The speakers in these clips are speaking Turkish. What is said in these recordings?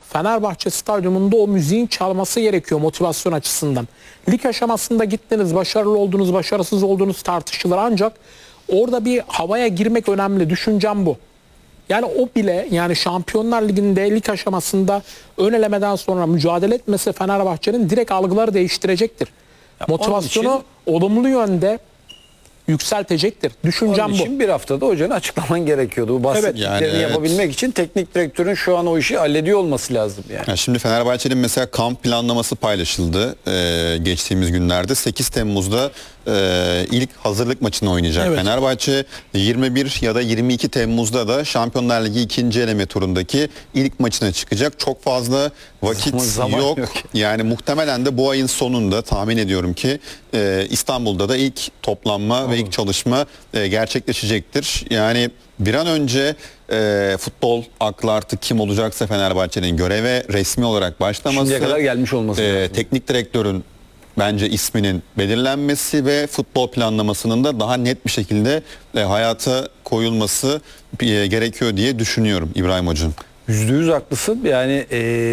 Fenerbahçe stadyumunda o müziğin çalması gerekiyor motivasyon açısından. Lig aşamasında gittiniz, başarılı oldunuz, başarısız olduğunuz tartışılır, ancak orada bir havaya girmek önemli. Düşüncem bu. Yani o bile, yani Şampiyonlar Ligi'nde lig aşamasında ön elemeden sonra mücadele etmesi Fenerbahçe'nin direkt algıları değiştirecektir. Motivasyonu olumlu yönde yükseltecektir. Düşüncem Onun için bu. bir haftada hocanın açıklaman gerekiyordu. Bu bahsettiklerini yapabilmek için teknik direktörün şu an o işi hallediyor olması lazım yani. Ya şimdi Fenerbahçe'nin mesela kamp planlaması paylaşıldı geçtiğimiz günlerde. 8 Temmuz'da ilk hazırlık maçını oynayacak. Evet. Fenerbahçe 21 ya da 22 Temmuz'da da Şampiyonlar Ligi 2. eleme turundaki ilk maçına çıkacak. Çok fazla vakit Zaman yok. yok. Yani muhtemelen de bu ayın sonunda tahmin ediyorum ki İstanbul'da da ilk toplanma ve ilk çalışma gerçekleşecektir. Yani bir an önce futbol aklı artık kim olacaksa Fenerbahçe'nin göreve resmi olarak başlaması. Şimdiye kadar gelmiş olması lazım. Teknik direktörün bence isminin belirlenmesi ve futbol planlamasının da daha net bir şekilde hayata koyulması gerekiyor diye düşünüyorum İbrahim Hocam. %100 haklısın. Yani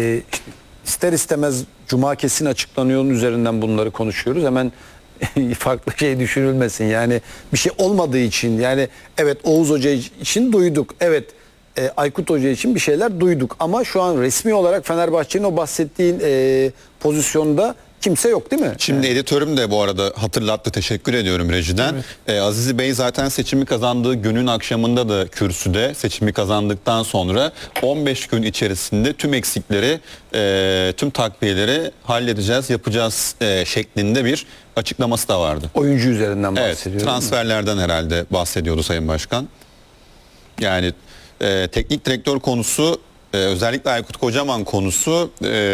ister istemez Cuma kesin açıklanıyor'nun üzerinden bunları konuşuyoruz. Hemen farklı şey düşünülmesin. Yani bir şey olmadığı için, yani evet Oğuz Hoca için duyduk. Evet Aykut Hoca için bir şeyler duyduk. Ama şu an resmi olarak Fenerbahçe'nin o bahsettiğin pozisyonda kimse yok değil mi? Şimdi editörüm de bu arada hatırlattı. Teşekkür ediyorum rejiden. Evet. Aziz Bey zaten seçimi kazandığı günün akşamında da kürsüde, seçimi kazandıktan sonra 15 gün içerisinde tüm eksikleri, tüm takviyeleri halledeceğiz, yapacağız şeklinde bir açıklaması da vardı. Oyuncu üzerinden bahsediyor. Evet, transferlerden herhalde bahsediyordu Sayın Başkan. Yani teknik direktör konusu, özellikle Aykut Kocaman konusu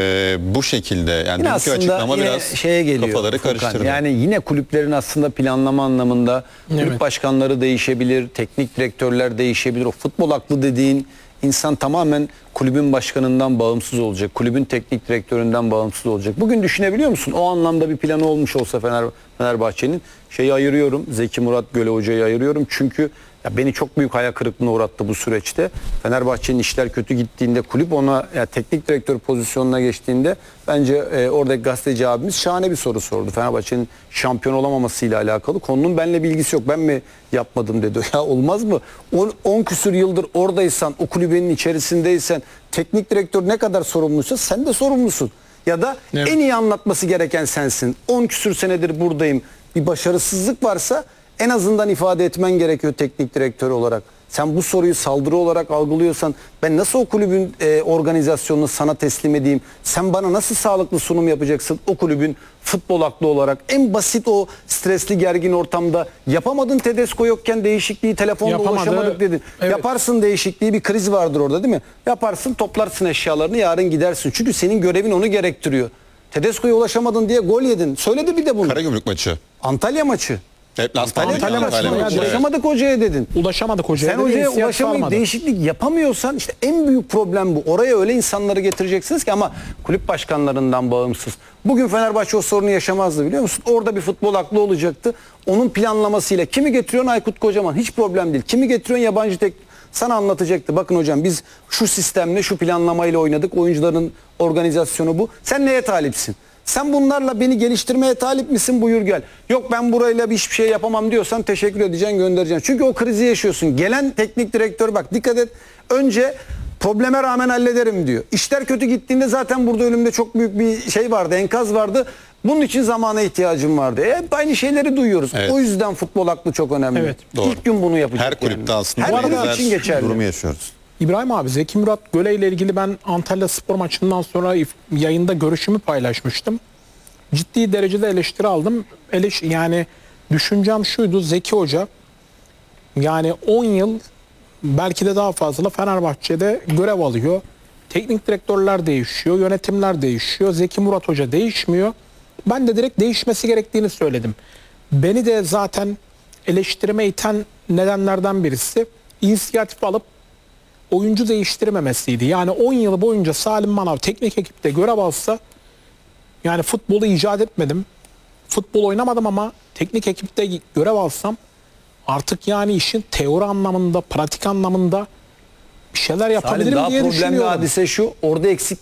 bu şekilde. Yani yine dünkü açıklama biraz şeye geliyor, kafaları Furkan. karıştırdı. Yani yine kulüplerin aslında planlama anlamında kulüp başkanları değişebilir, teknik direktörler değişebilir. O futbol aklı dediğin insan tamamen kulübün başkanından bağımsız olacak. Kulübün teknik direktöründen bağımsız olacak. Bugün düşünebiliyor musun? O anlamda bir planı olmuş olsa Fenerbahçe'nin, şeyi ayırıyorum. Zeki Murat Göle Hoca'yı ayırıyorum. Çünkü ya beni çok büyük hayal kırıklığına uğrattı bu süreçte. Fenerbahçe'nin işler kötü gittiğinde, kulüp ona teknik direktör pozisyonuna geçtiğinde bence oradaki gazeteci abimiz şahane bir soru sordu. Fenerbahçe'nin şampiyon olamamasıyla alakalı. Konunun benimle bir ilgisi yok. Ben mi yapmadım dedi. Ya olmaz mı? 10 küsür yıldır oradaysan, o kulübenin içerisindeysen, teknik direktör ne kadar sorumluysa sen de sorumlusun. Ya da en iyi anlatması gereken sensin. 10 küsür senedir buradayım. Bir başarısızlık varsa en azından ifade etmen gerekiyor teknik direktör olarak. Sen bu soruyu saldırı olarak algılıyorsan ben nasıl o kulübün organizasyonunu sana teslim edeyim? Sen bana nasıl sağlıklı sunum yapacaksın o kulübün futbol aklı olarak? En basit o stresli gergin ortamda yapamadın, Tedesco yokken değişikliği, telefonla ulaşamadık dedin. Evet. Yaparsın değişikliği, bir kriz vardır orada değil mi? Yaparsın, toplarsın eşyalarını, yarın gidersin. Çünkü senin görevin onu gerektiriyor. Tedesco'ya ulaşamadın diye gol yedin. Söyledi bir de bunu. Karagümrük maçı. Antalya maçı. Antalya maçı. Ulaşamadık hocaya dedin. Ulaşamadık hocaya. Sen hocaya ulaşamayıp değişiklik yapamıyorsan işte en büyük problem bu. Oraya öyle insanları getireceksiniz ki ama kulüp başkanlarından bağımsız. Bugün Fenerbahçe o sorunu yaşamazdı biliyor musun? Orada bir futbol aklı olacaktı. Onun planlamasıyla kimi getiriyorsun? Aykut Kocaman. Hiç problem değil. Kimi getiriyorsun? Yabancı sana anlatacaktı. Bakın hocam biz şu sistemle, şu planlamayla oynadık. Oyuncuların organizasyonu bu. Sen neye talipsin? Sen bunlarla beni geliştirmeye talip misin? Buyur gel. Yok ben burayla hiçbir şey yapamam diyorsan teşekkür edeceksin, göndereceksin. Çünkü o krizi yaşıyorsun. Gelen teknik direktör bak dikkat et. Önce probleme rağmen hallederim diyor. İşler kötü gittiğinde zaten burada önümde çok büyük bir şey vardı, enkaz vardı. Bunun için zamana ihtiyacım vardı. Hep aynı şeyleri duyuyoruz. Evet. O yüzden futbol aklı çok önemli. Evet, doğru. İlk gün bunu yapacak. Her kulüpte aslında her kulüp için geçerli. Durumu yaşıyoruz. İbrahim abi, Zeki Murat Göle ile ilgili ben Antalya Spor maçından sonra yayında görüşümü paylaşmıştım. Ciddi derecede eleştiri aldım. Yani düşüncem şuydu: Zeki Hoca yani 10 yıl belki de daha fazla Fenerbahçe'de görev alıyor. Teknik direktörler değişiyor, yönetimler değişiyor. Zeki Murat Hoca değişmiyor. Ben de direkt değişmesi gerektiğini söyledim. Beni de zaten eleştirime iten nedenlerden birisi inisiyatif alıp oyuncu değiştirmemesiydi. Yani 10 yıl boyunca Salim Manav teknik ekipte görev alsa, yani futbolu icat etmedim, futbol oynamadım ama teknik ekipte görev alsam artık yani işin teori anlamında, pratik anlamında bir şeyler yapabilirim diye düşünüyorum. Daha problemli hadise şu: orada eksik